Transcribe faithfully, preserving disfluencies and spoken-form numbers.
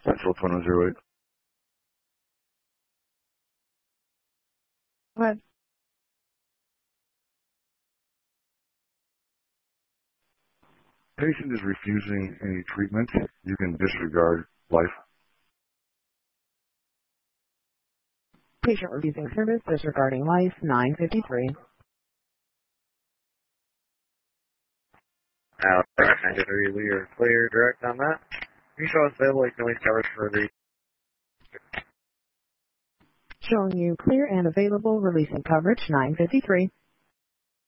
Central twenty oh eight. Go ahead. Patient is refusing any treatment. You can disregard life. Patient refusing service, disregarding life, nine fifty-three. Uh, nine fifty-three, we are clear direct on that. Can you show us available noise coverage for the... Showing you clear and available, releasing coverage, nine fifty-three.